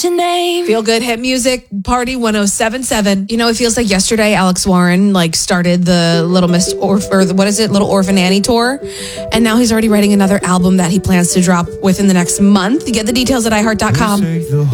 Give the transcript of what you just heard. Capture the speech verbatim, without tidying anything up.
Name. Feel good hit music, Party one oh seven point seven. You know, it feels like yesterday Alex Warren like started the Little Miss Orph or the, what is it, Little Orphan Annie tour, and now he's already writing another album that he plans to drop within the next month. You get the details at i heart dot com.